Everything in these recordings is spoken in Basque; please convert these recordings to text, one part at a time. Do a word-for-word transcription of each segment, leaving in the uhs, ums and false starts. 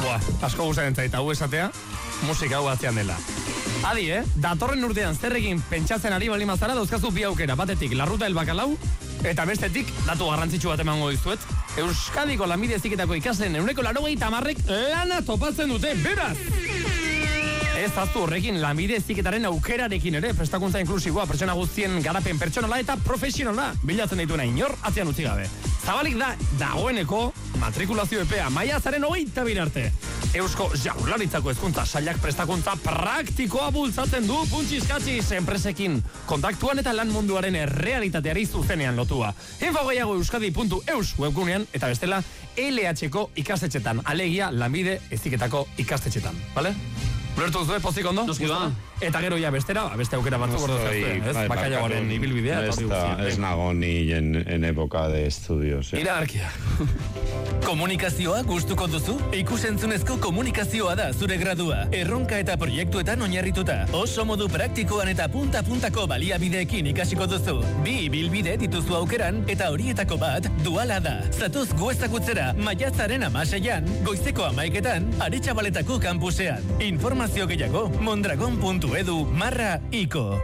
Boa, asko gustatzen zait hau esatea, musika hau atzean dela. Adi, eh? Datorren urtean zerrekin pentsatzen ari bali mazara dauzkazu bi aukera. Batetik, La Ruta del Bakalau, eta bestetik, datu garrantzitsu bat emango dizuet. Euskadiko lanbide heziketako ikasleen ehuneko laurogeita hamarrek lana topatzen dute, beraz! Ez aztu horrekin lanbide heziketaren aukerarekin ere, prestakuntza inklusiboa, pertsona guztien garapen pertsonala eta profesionala bilatzen dituena inor atzean utzi gabe. Zabalik da, dagoeneko, matrikulazio epea, maiatzaren hogeita bir arte. Eusko Jaurlaritzako hezkuntza sailak prestakuntza praktikoa bultzatzen du puntxiskatxiz enpresekin kontaktuan eta lan munduaren errealitateari zuzenean lotua. Info gehiago euskadi puntu eus webgunean eta bestela L H-ko ikastetxetan, alegia lanbide heziketako ikastetxetan, bale? Ulertu zuen, pozik ondo? Noski ba. Eta gero ja bestera, beste aukera batzuk gordo zazuen, ez? Bakaiagoaren ibilbidea. Ez nago ni en, en época de estudios. Eh? Iragarkia. Komunikazioa gustuko duzu? Ikusentzunezko komunikazioa da zure gradua. Erronka eta proiektuetan oinarrituta. Oso modu praktikoan eta punta-puntako baliabideekin ikasiko duzu. Bi ibilbide dituzu aukeran eta horietako bat duala da. Zatoz gu ezagutzera, maiatzaren hamaseian, goizeko hamaiketan, Aretxabaletako kampusean. Informazio gehiago, mondragon puntu edu barra iko.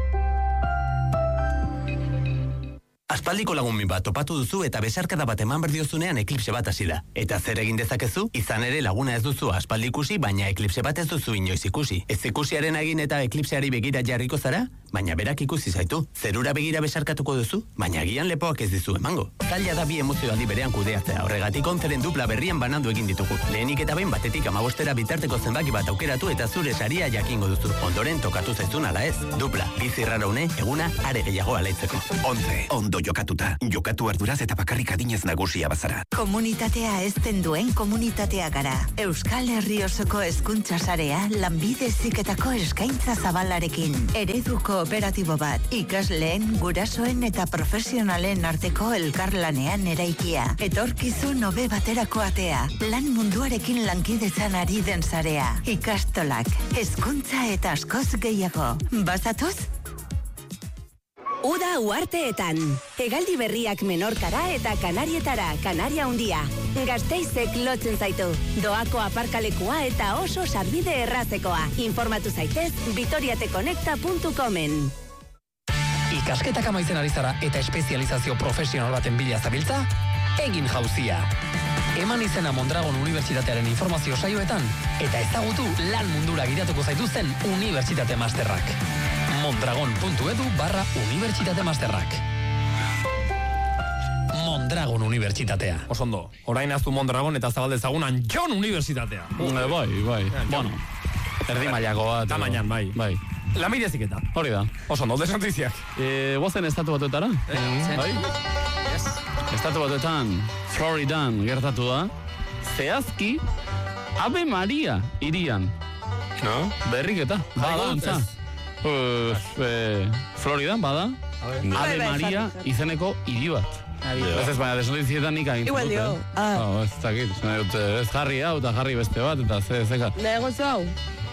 Aspaldiko lagun min bat topatu duzu eta besarkada bat eman berdiozunean eklipse bat hasi da. Eta zer egin dezakezu? Izan ere laguna ez duzu aspaldi ikusi, baina eklipse bat ez duzu inoiz ikusi. Ez ikusiaren egin eta eklipseari begira jarriko zara? Baina berak ikusi zaitu. Zerura begira besarkatuko duzu? Baina agian lepoak ez dizu emango. Zaila da bi emozio aldi berean kudeatzea. Horregatik onzeren dupla berrian banandu egin ditugu. Lehenik eta behin batetik amabostera bitarteko zenbaki bat aukeratu eta zure saria jakingo duzu. Ondoren tokatu zaizun ala ez. Dupla, bizi raraune, eguna are gehiago alaitzeko. Onze, ondo jokatuta. Jokatu arduraz eta bakarrik adinez nagusia bazara. Komunitatea ezten duen komunitatea gara. Euskal Herri osoko hezkuntza sarea lanbide heziketako eskaintza zabalarekin. Eredu kooperatibo bat, ikasleen, gurasoen eta profesionalen arteko elkarlanean eraikia. Etorkizun hobe baterako atea. Lan munduarekin lankidetzan ari den sarea. Ikastolak, hezkuntza eta askoz gehiago. Bazatoz? Uda uarteetan. Hegaldi berriak Menorkara eta Kanarietara, Kanaria Handia. Gasteizek lotzen zaitu. Doako aparkalekua eta oso sarbide errazekoa. Informatu zaitez vitoriateconecta puntu comen. Ikasketak amaitzen ari zara eta espezializazio profesional baten bila zabiltza? Egin jauzia. Eman izena Mondragon Unibertsitatearen informazio saioetan eta ezagutu lan mundura giratuko zaituzten unibertsitate masterrak. mondragon puntu edu barra unibertsitate masterrak. Mondragon Unibertsitatea. Osondo, orain aztu Mondragon eta zabaldezagun Antxon Unibertsitatea. Uh, bai, bai. Bueno, erdi mailako bat. Tamainan, bai. Bai. Lanbide heziketa. Hori da. Osondo, desantiziak. Eh, guazen estatu batuetara? Eh, bai? Yes. Estatu batuetan, Floridan gertatu da. Zehazki, Ave Maria irian. No? Berriketa. Bada, antza. Pues, eh, Floridan, bada. Ave Maria izeneko hiri bat. Ez ez baina, desnotizietan nik agin. Igual dio. Ah. Ez dakit, ez jarri hau eta jarri beste bat, eta ze, zeka. Nago zu hau?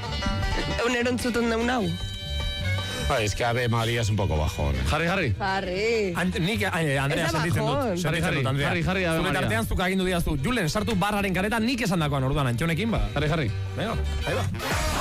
Egun erontzutun deun hau? Bai, es que Ave Maria es un poco bajón. Jarri, jarri. Jarri. Nik, Andrea, sentitzen dut. Jarri, jarri, jarri, jarri, Ave Maria. Zure tartean zuk agindu diazu. Julen, sartu barraren karetan nik esan dakoan orduan, Antxonekin ba. Jarri, jarri. Venga, ahí va.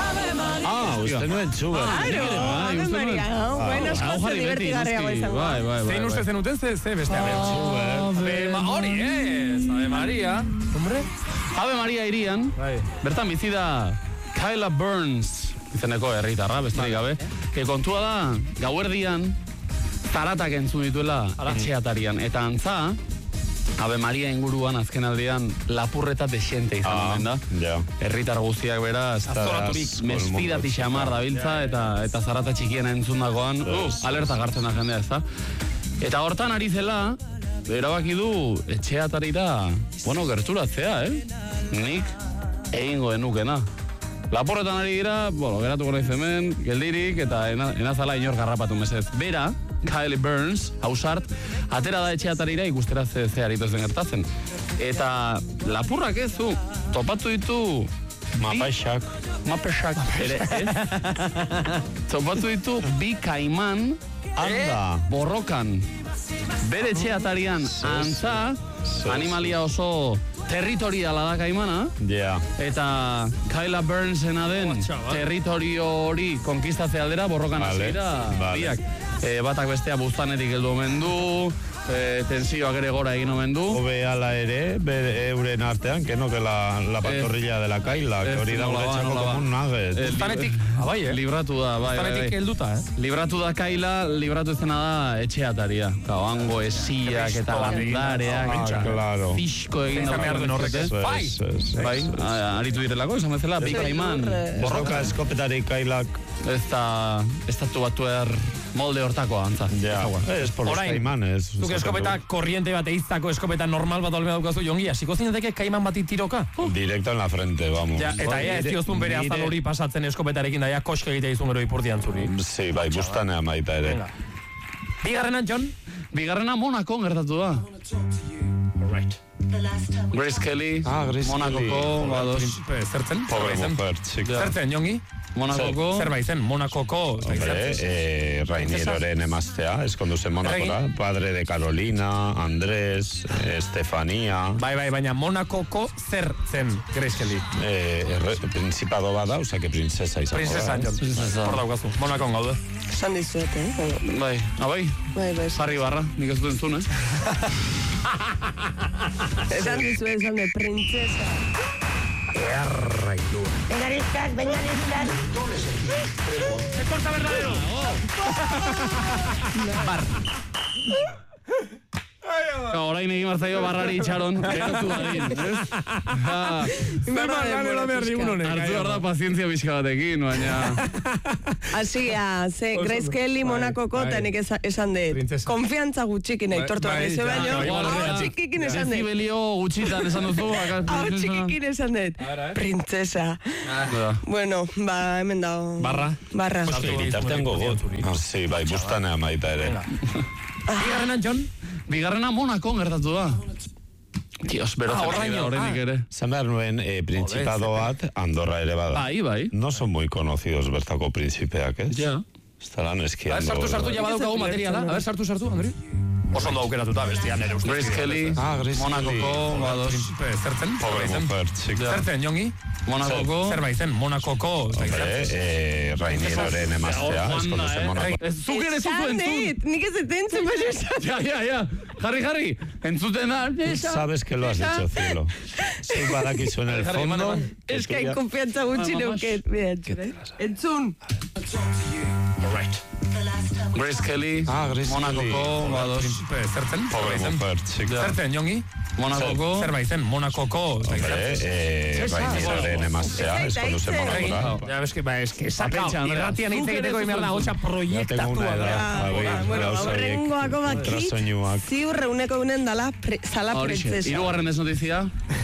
Ah, usted no entzuba. Claro, Ave Maria. Bueno, eskozo divertigarriago izango. Bai, bai, bai. Zein uste zenuten, ze, ze beste Ave Maria. Hori ez, Ave Maria. Hombre? Ave Maria irian, bertan bizi da Kyla Burns, izeneko herritarra, besterik gabe. Que kontua da, gauerdian, zaratak entzun dituela etxeatarian. Eta antza, Ave Maria inguruan azken aldean lapurreta desente izan omen da. Ja. Herritar guztiak beraz, mesfidati xamar dabiltza eta eta zarata txikien entzundakoan, uh, alerta gartzen da jendea, ezta? Eta hortan ari zela, erabaki du etxeatarira, bueno, gerturatzea, eh? Nik egingo denukena. Laporretan ari dira, bueno, geratuko nahiz hemen, geldirik, eta enazala inor garrapatu mesez. Bera, Kylie Burns, hausart, atera da etxeatarira ikustera ze, ze aritu ez den gertatzen. Eta lapurrak ez du, topatu ditu... Mapaixak. Mapaixak. Ere, ez? Topatu ditu bi kaiman, anda, borrokan. Bere etxeatarian antza, animalia oso territoriala da kaimana. Ja. Eta Kyla Burnsena den territorio hori konkistatze aldera borrokan hasi dira biak. E, batak bestea buztanetik heldu omen du, e, tensioak ere gora egin omen du. Hobe ala ere, bere euren artean, que no que la, la pantorrilla de la Kaila, que hori da guretzako komun nugget. Buztanetik, abai, eh? Libratu da, bai, bai. Buztanetik helduta, eh? Libratu da Kaila, libratu izena da etxeataria. Kau, hango esiak eta landareak, claro. fisko egin da. Bai! Bai, aritu direlako, esan bezala, bi kaiman. Borroka eskopetari Kailak. Ez da, estatu batuer molde hortakoa, antza. Ja, ez por los kaimanes. Zuk eskopeta korriente bat eiztako eskopeta normal bat olme daukazu, Jongi, hasiko zinateke kaiman bati tiroka? Directo en la frente, vamos. Ja, eta ea ez diozun bere azal hori pasatzen eskopetarekin, daia koske egitea izun gero ipurtian zuri. Sí, bai, bustanea maita ere. Bigarrena, John? Bigarrena Monakon gertatu da. Grace Kelly, ah, Monakoko, badoz. Zertzen? Pobre mujer, chica. Zertzen, Jongi? Monakoko. Zer baizen, Monakoko. Hombre, eh, Rainieroren emaztea, eskonduzen Monakora. Padre de Carolina, Andrés, Estefanía. Bai, bai, baina Monakoko zer zen, Grace Kelly? Eh, Principado bada, oza que princesa izango da. Princesa, John. Hor daukazu, Monakon gaude. Esan dizuet, eh? Bai, abai? Bai, bai. Jarri barra, nik ez duen zuen, eh? Esan dizuet, esan de princesa. Erraitu. Bengarizkak, bengarizkak. Se corta verdadero. Bar. Orain egin marzaio barrari itxaron, geratu dadin, ez? Zema ganela berri unonek. Artu behar da pazientzia bizka batekin, baina... Asia, ze, Grace Kelly Monakoko, eta nik esan dut, konfiantza gutxikin aitortu anezu baino, hau txikikin esan dut. Dezibelio gutxitan esan duzu. Hau txikikin esan dut. Princesa. Bueno, ba, hemen dago. Barra? Barra. Bitartean gogot. Sí, bai, bustanea maita ere. Bigarrena, John? Bigarrena Monakon gertatu da. Dios, berotzen da horrenik ere. Zan behar nuen, eh, principado bat, Andorra ere bada. Bai, bai. No son muy conocidos bertako principeak, ez? Ja. Estarán esquiando. A ver, sartu, sartu, ya badaukagu materiala. A ver, sartu, sartu, Andri. Oso ondo aukeratuta, bestia nere ustez. Grace Kelly, ah, Monakoko, badoz. Zertzen? Pobre mujer, chica. Zertzen, Jongi? Monakoko. Zer baizen, Monakoko. Hombre, eh, Rainieroren emaztea, eskonduzen Monakora. Zuk ere zutu entzun. Nik ez entzun, baina esan. Ja, ja, ja. Jarri, jarri. Entzuten da. Sabes que lo has dicho, cielo. Zuk badakizu en el fondo. Ez que hain konfiantza gutxi neuket. Entzun. Grace Kelly, ah, Grace Monakoko, badoz. Zertzen? Pobre mujer, chica. Zertzen, Jongi? Monakoko. Zer baizen, Monakoko. Hombre, eh, Rainieroren emaztea, eskonduzen Monakora. Ja, eske, ba, eske, saka, irratian hitz egiteko imer da, hotxa proiektatua. Bueno, aurrengoako baki, ziur reuneko unen dala zala princesa. Hirugarren ez notizia.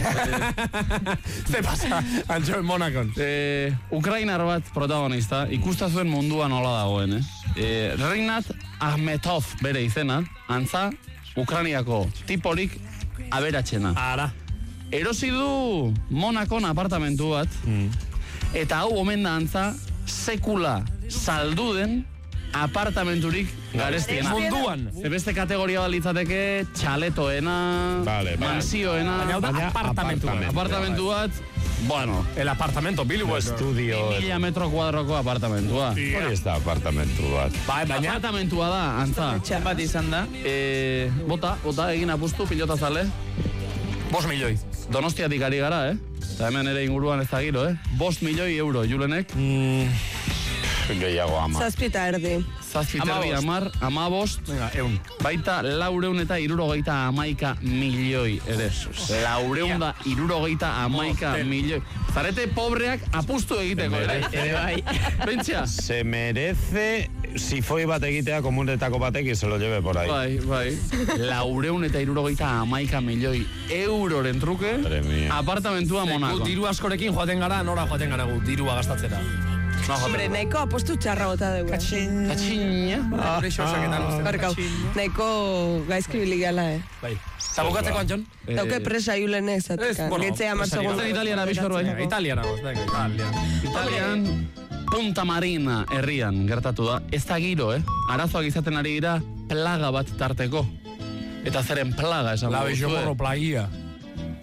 Ze pasa, Antxo, Monakon. Ukrainar bat protagonista, ikustazuen mundua nola dagoen, eh? Reinat Ahmetov bere izena, antza, Ukrainiako tiporik aberatxena. Ara. Erosi du Monakon apartamentu bat, eta hau omen da antza, sekula salduden apartamenturik garestiena. Munduan. Beste kategoria balitzateke, txaletoena, vale, vale. mansioena, baina apartamentu bat. Apartamentu bat, bueno, el apartamento, Billboard. Estudio. Mila metro kuadroko apartamentua. Hori ez da apartamentu bat. Baina apartamentua da, antza. Txan bat izan da. E, bota, bota, egin apustu, pilota zale. Bost milioi. Donostiatik ari gara, eh? Eta hemen ere inguruan ez da giro, eh? Bost milioi euro, Julenek. Mm, gehiago ama. Zazpita erdi. Zazpiterdi amar, amabost. Venga, eun. Baita laureun eta irurogeita amaika milioi ere. Laureun da irurogeita amaika milioi. Zarete pobreak apustu egiteko, ere. Ere bai. Pentsa. Se merece, si foi bat egitea komunetako batek, y se lo lleve por ahí. Bai, bai. Laureun eta irurogeita amaika milioi euroren truke, apartamentua Monako. Diru askorekin joaten gara, nora joaten gara gu, dirua gastatzera. Hombre, nahiko apostu txarra bota dugu. Katxin. Katxin. Barkau, nahiko gaizki biligala, eh. Bai. Zabukatzeko, Antxon? Dauke presa julenek, zatekan. Getzea marzogun. Italiana, bizkor bai. Italiana, Italiana. Italian, Punta Marina herrian gertatu da. Ez da giro, eh? Arazoak izaten ari dira plaga bat tarteko. Eta zeren plaga esan La Bellomorro plagia.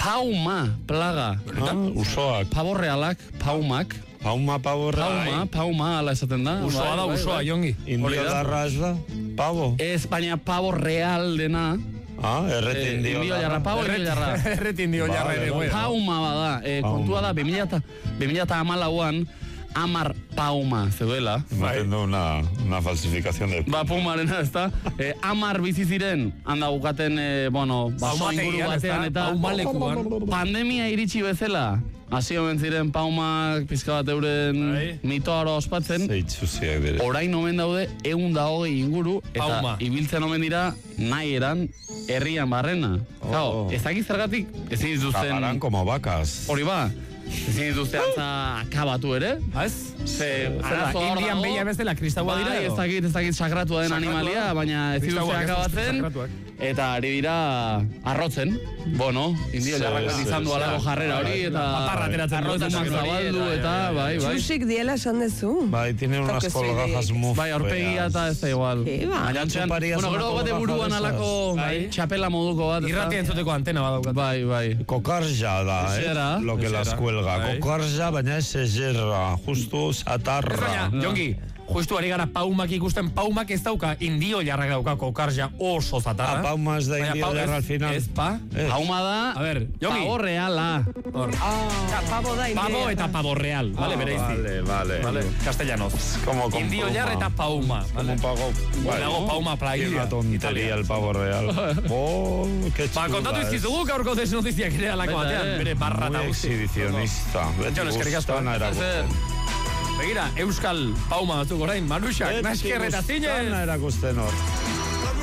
Pauma, plaga. Ah, usoak. Pavo realak, paumak. Pauma, pavo real. Pauma, pauma, ala esaten da. Usoa da, usoa, jongi. Indio darra ez da, pavo. Ez, baina pavo real dena. Ah, erreti indio Indio jarra, pavo indio jarra. Erreti indio jarra ere, güey. Pauma bada, eh, kontua da, bi mila hamalauan, amar pauma zegoela. Ematen du una, una falsificación de... Ba, pumarena, ez da. Eh, amar bizi ziren, handa bukaten, eh, bueno, baso inguru batean, eta pandemia iritsi bezala. Hasi omen ziren paumak pizka bat euren mitoaro ospatzen. Zeitzuziak dire. Orain omen daude egun da hogei inguru, eta Pauma. ibiltzen omen dira nahi eran herrian barrena. Gau, ez dakit zergatik, ezin dituzten... Zaparan como vacas. Hori ba, ezin dituzte antza akabatu ere. Ez? Ze, arazo hor Indian dago. behia bezala, kristaua dira. Bai, ez dakit, ez dakit sakratua den animalia, baina ez dituzte akabatzen. Eta ari dira arrotzen. Bueno, indio jarrak bat izan du alako jarrera hori, eta arrotzen zabaldu, eta bai, bai. Txusik diela esan dezu. Bai, tiene unas colgajas muy feas. Bai, aurpegia eta ez da igual. Baina antzean, bueno, gero bate buruan alako txapela moduko bat. Irrati entzuteko antena badaukat. Bai, bai. Kokarja da, eh? Lo que las cuelga. Kokarja, baina ez ezerra, justu satarra. Jongi, justu ari gara paumak ikusten, paumak ez dauka indio jarrak dauka kokarja oso zatarra. Ah, pauma ez da indio jarra al final. Ez pa? Pauma da, a ver, Jongi. pavo reala. Ah, pavo da indio. Pavo eta pavo real, vale, bereizi. Vale, vale. Vale, castellanoz. Como con Indio pauma. jarra eta pauma. Como pago. Vale, hago pauma playa. Qué una tontería el pavo real. Oh, qué chula. Ba, kontatu es. izkizugu gaurko desnotiziak ere alako batean. Bere barra eta Muy guzti. exhibicionista. Jon, eskerrik asko. Gustana erakusten. Begira, Euskal Pauma batzuk orain, Manuxak, Nasker eta Zinez. Gustana erakusten hor.